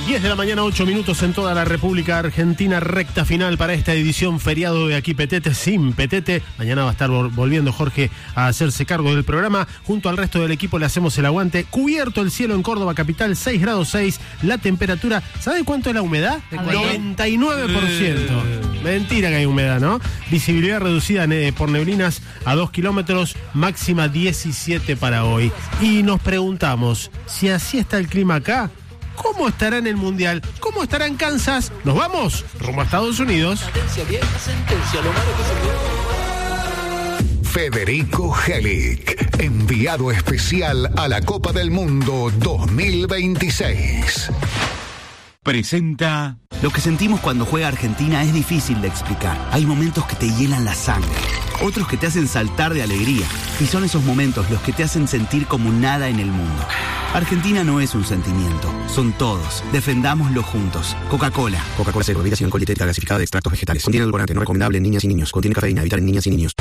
10 de la mañana, 8 minutos en toda la República Argentina, recta final para esta edición feriado de Aquí Petete sin Petete. Mañana va a estar volviendo Jorge a hacerse cargo del programa. Junto al resto del equipo le hacemos el aguante. Cubierto el cielo en Córdoba capital, 6 grados 6. La temperatura, ¿sabe cuánto es la humedad? 99%. Mentira que hay humedad, ¿no? Visibilidad reducida por neblinas a 2 kilómetros, máxima 17 para hoy. Y nos preguntamos, si así está el clima acá, ¿cómo estará en el Mundial? ¿Cómo estará en Kansas? ¿Nos vamos? Rumbo a Estados Unidos. Federico Helic, enviado especial a la Copa del Mundo 2026. Presenta... Lo que sentimos cuando juega Argentina es difícil de explicar. Hay momentos que te hielan la sangre, otros que te hacen saltar de alegría. Y son esos momentos los que te hacen sentir como nada en el mundo. Argentina no es un sentimiento, son todos. Defendámoslo juntos. Coca-Cola. Coca-Cola Cero, bebida sin alcohol dietética gasificada de extractos vegetales. Contiene edulcorante, no recomendable en niñas y niños. Contiene cafeína, evitar en niñas y niños.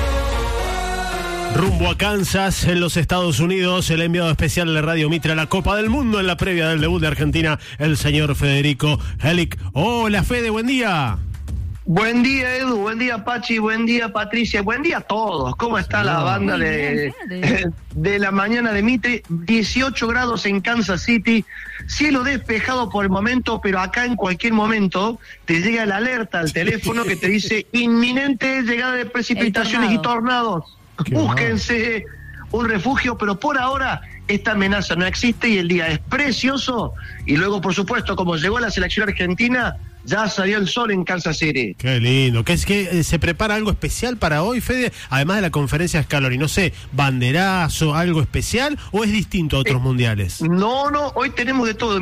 Rumbo a Kansas, en los Estados Unidos, el enviado especial de Radio Mitre a la Copa del Mundo en la previa del debut de Argentina, el señor Federico Helic. Hola Fede, buen día. Buen día Edu, buen día Pachi, buen día Patricia, buen día a todos. ¿Cómo está la banda de la mañana de Mitre? 18 grados en Kansas City, cielo despejado por el momento, pero acá en cualquier momento te llega la alerta al teléfono que te dice inminente llegada de precipitaciones y tornados. Búsquense un refugio, pero por ahora esta amenaza no existe y el día es precioso. Y luego, por supuesto, como llegó la selección argentina, ya salió el sol en Kansas City. Qué lindo. ¿Qué es que se prepara algo especial para hoy, Fede? Además de la conferencia de Scaloni, no sé, banderazo, algo especial, ¿o es distinto a otros mundiales? No, hoy tenemos de todo.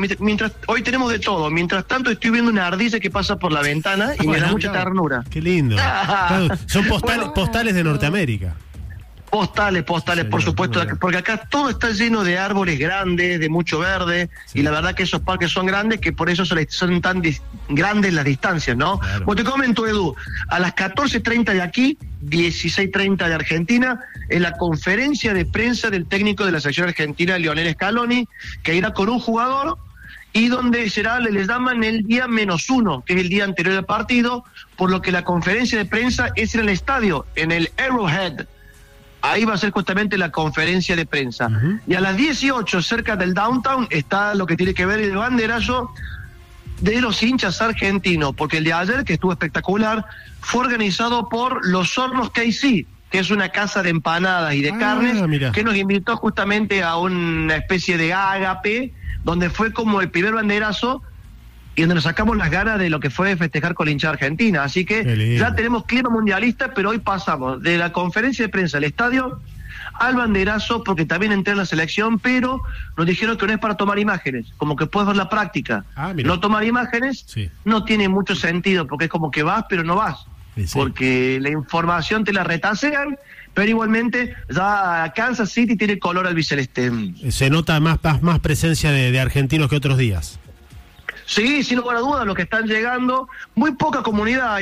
Mientras tanto estoy viendo una ardilla que pasa por la ventana y me da mucha ternura. Qué lindo. Claro, son postales de Norteamérica. Postales, por supuesto, porque acá todo está lleno de árboles grandes, de mucho verde, y la verdad que esos parques son grandes, que por eso son tan grandes las distancias, ¿no? Claro. Pues te comento, Edu, a las 14:30 de aquí, 16:30 de Argentina, es la conferencia de prensa del técnico de la selección argentina, Lionel Scaloni, que irá con un jugador, y donde será, les llaman el día -1, que es el día anterior al partido, por lo que la conferencia de prensa es en el estadio, en el Arrowhead. Ahí va a ser justamente la conferencia de prensa. Uh-huh. Y a las 18, cerca del downtown, está lo que tiene que ver el banderazo de los hinchas argentinos, porque el de ayer, que estuvo espectacular, fue organizado por Los Hornos KC, que es una casa de empanadas y de carnes, que nos invitó justamente a una especie de ágape, donde fue como el primer banderazo, y donde nos sacamos las ganas de lo que fue festejar con la hinchada argentina. Así que ya tenemos clima mundialista, pero hoy pasamos de la conferencia de prensa al estadio al banderazo, porque también entré en la selección, pero nos dijeron que no es para tomar imágenes, como que puedes ver la práctica. No tomar imágenes no tiene mucho sentido, porque es como que vas, pero no vas. Porque la información te la retasean, pero igualmente ya Kansas City tiene color albiceleste. Se nota más presencia de argentinos que otros días. Sí, sin lugar a dudas, los que están llegando, muy poca comunidad.